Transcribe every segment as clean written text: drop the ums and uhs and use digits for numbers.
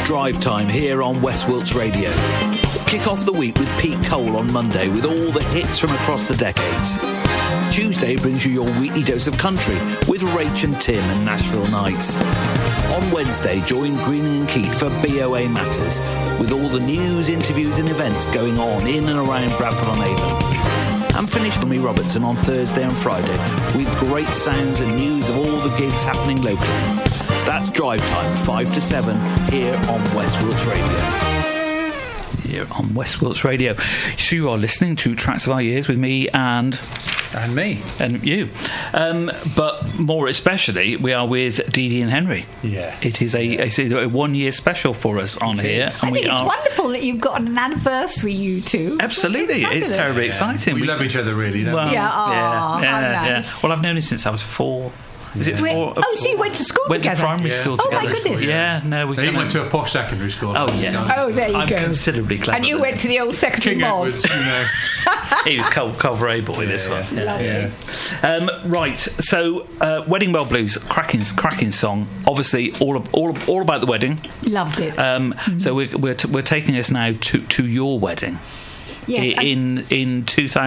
Drive Time here on West Wilts Radio. Kick off the week with Pete Cole on Monday with all the hits from across the decades. Tuesday brings you your weekly dose of country with Rach and Tim and Nashville Nights. On Wednesday, join Greening and Keat for BOA Matters with all the news, interviews and events going on in and around Bradford-on-Avon. And finish with me Robertson on Thursday and Friday with great sounds and news of all the gigs happening locally. That's Drive Time, 5 to 7, here on West Wilts Radio. Here on West Wilts Radio. So you are listening to Tracks of Our Years with me and me. And you. But more especially, we are with Dee Dee and Henry. Yeah. It is a 1 year special for us on here. I think it's wonderful that you've got an anniversary, you two. Absolutely. It's terribly exciting. We love each other, really, don't we? How nice. Well, I've known him since I was 4. Is it 4? So you went to school together? Went to primary school together. Oh, my goodness. Yeah, no, we went to a posh secondary school. Oh, yeah. Oh, there you I'm go. Considerably clever. And you went to the old secondary mod. Edwards, you know. He was Culver A boy, this one. Yeah. Right, so Wedding Bell Blues, cracking song. Obviously, all about the wedding. Loved it. So we're taking us now to your wedding. Yes, in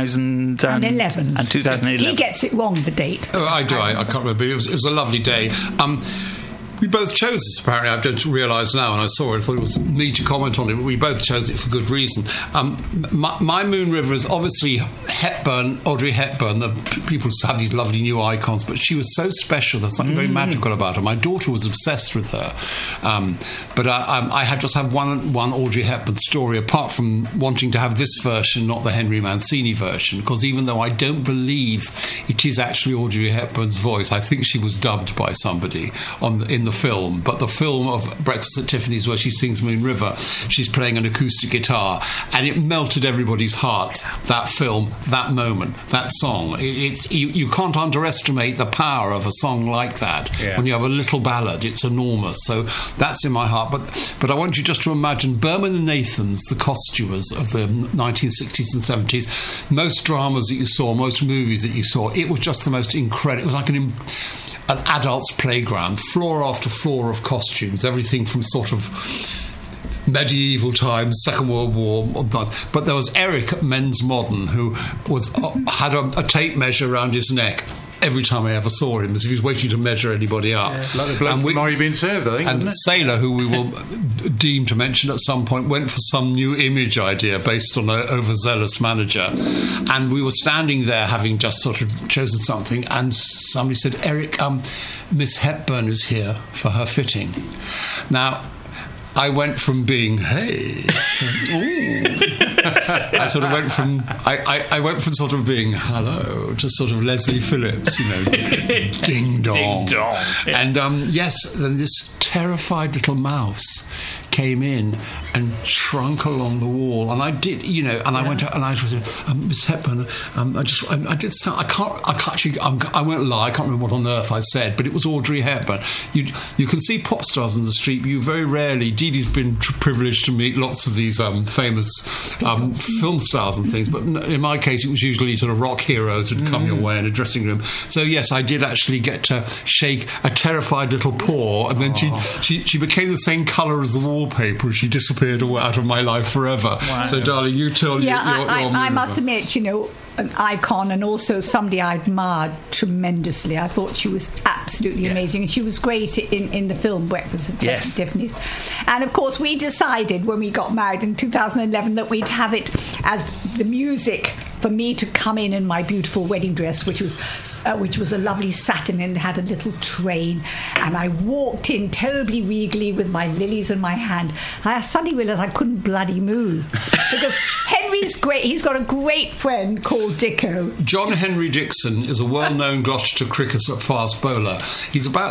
2011. And 2011. He gets it wrong, the date. Oh, I do. I can't remember. It was a lovely day. We both chose this, apparently. I've just realised now, and I saw it, I thought it was me to comment on it, but we both chose it for good reason. My Moon River is obviously Audrey Hepburn. The people have these lovely new icons, but she was so special. There's something very magical about her. My daughter was obsessed with her. But I had just had one Audrey Hepburn story, apart from wanting to have this version, not the Henry Mancini version, because even though I don't believe it is actually Audrey Hepburn's voice, I think she was dubbed by somebody in the film. But the film of Breakfast at Tiffany's, where she sings Moon River, she's playing an acoustic guitar, and it melted everybody's hearts. That film, that moment, that song. You can't underestimate the power of a song like that. Yeah. When you have a little ballad, it's enormous. So that's in my heart. But I want you just to imagine Berman and Nathans, the costumers of the 1960s and 70s. Most dramas that you saw, most movies that you saw, it was just the most incredible. It was like an adult's playground, floor after floor of costumes, everything from sort of medieval times, Second World War, but there was Eric at Men's Modern, who had a tape measure around his neck every time I ever saw him, as if he was waiting to measure anybody up. Yeah, like the bloke from Are You Being Served, I think. And Sailor, who we will deem to mention at some point, went for some new image idea based on an overzealous manager. And we were standing there having just sort of chosen something, and somebody said, Eric, Miss Hepburn is here for her fitting. Now, I went from being hey to ooh. I sort of went from I went from sort of being hello to sort of Leslie Phillips, you know, ding dong. Ding dong. Yeah. And yes, then this terrified little mouse came in and shrunk along the wall, and I did, you know, and I went out and I said, Miss Hepburn, I did sound, I can't actually, I won't lie, I can't remember what on earth I said, but it was Audrey Hepburn. You can see pop stars on the street, you very rarely, Dee Dee's been privileged to meet lots of these famous film stars and things, but in my case it was usually sort of rock heroes who'd come your way in a dressing room. So yes, I did actually get to shake a terrified little paw, and then she became the same colour as the wallpaper, and she disappeared out of my life forever. Wow. So darling, you tell your I must admit, you know, an icon and also somebody I admired tremendously. I thought she was absolutely amazing, and she was great in the film Breakfast at Tiffany's. And of course we decided when we got married in 2011 that we'd have it as the music for me to come in my beautiful wedding dress, which was a lovely satin and had a little train, and I walked in terribly regally with my lilies in my hand. I suddenly realised I couldn't bloody move because Henry's great. He's got a great friend called Dicko. John Henry Dixon is a well-known Gloucestershire cricketer, fast bowler. He's about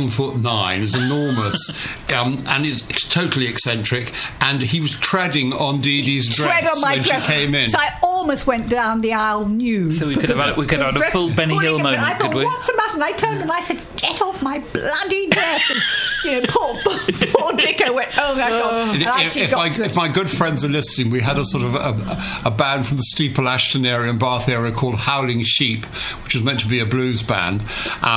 7'9", is enormous, and is totally eccentric. And he was treading on Dee Dee's dress when she came in. So I almost went down the aisle nude. So we could have had a full Benny Hill moment, I thought, could we? what's the matter? And I turned and I said, get off my bloody dress. And, you know, poor Dicko Dicko went, oh my God. If my good friends are listening, we had a sort of a band from the Steeple Ashton area and Bath area called Howling Sheep, which was meant to be a blues band.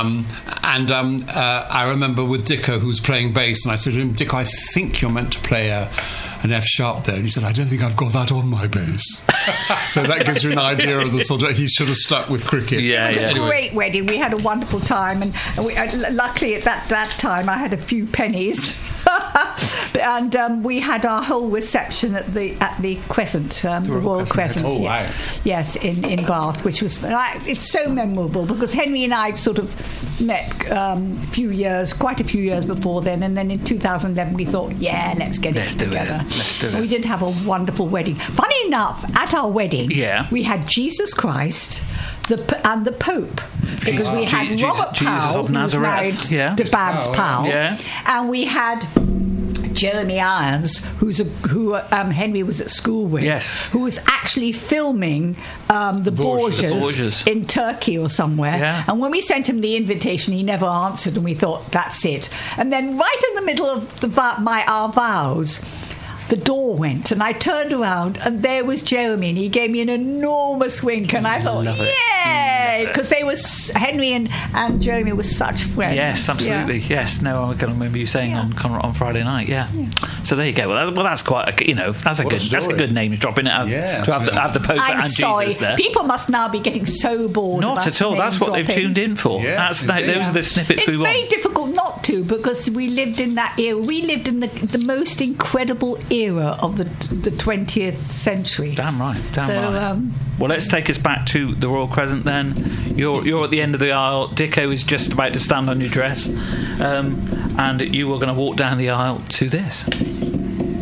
I remember with Dicko, who was playing bass, and I said to him, Dicko, I think you're meant to play an F sharp there. And he said, I don't think I've got that on my bass. So that gives you an idea of the sort of, he should have stuck with cricket. It was a great wedding. We had a wonderful time, and luckily at that time I had a few pennies. And we had our whole reception at the Crescent, the Royal Crescent. Oh, wow. Yes, in Bath, which was it's so memorable because Henry and I sort of met quite a few years before then, and then in 2011 we thought, let's get it together. Let's do it. We did have a wonderful wedding. Funny enough, at our wedding, we had Jesus Christ and the Pope, because we had Robert Powell, who was married to Babs Powell, and we had Jeremy Irons, who Henry was at school with, who was actually filming the Borgias in Turkey or somewhere. And when we sent him the invitation, he never answered, and we thought, that's it. And then right in the middle of our vows, the door went, and I turned around, and there was Jeremy, and he gave me an enormous wink, and I thought, yay! Because Henry and Jeremy were such friends. Yes, absolutely. Yes, no, I can remember you saying on Friday night. So there you go. Well, that's quite that's a good name, dropping it out to have the Pope and Jesus there. People must now be getting so bored. Not at all. That's what they've tuned in for. Those are the snippets we want. It's very difficult not to, because we lived in that era. We lived in the most incredible era of the 20th century. Damn right. Well, let's take us back to the Royal Crescent then. You're at the end of the aisle. Dicko is just about to stand on your dress, and you were going to walk down the aisle to this.